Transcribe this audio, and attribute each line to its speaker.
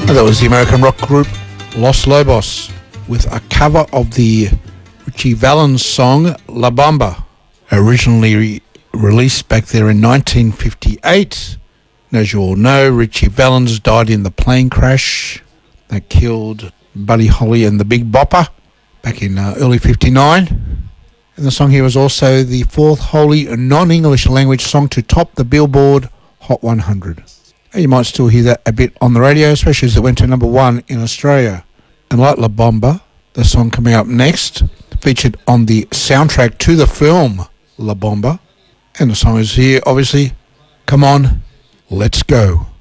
Speaker 1: That was the American rock group Los Lobos with a cover of the Richie Valens song La Bamba, originally released back there in 1958. And as you all know, Richie Valens died in the plane crash that killed Buddy Holly and the Big Bopper back in early 59. And the song here was also the fourth wholly non-English language song to top the Billboard Hot 100. And you might still hear that a bit on the radio, especially as it went to number one in Australia. And like La Bamba, the song coming up next, featured on the soundtrack to the film La Bamba. And the song is here, obviously, Come On, Let's Go.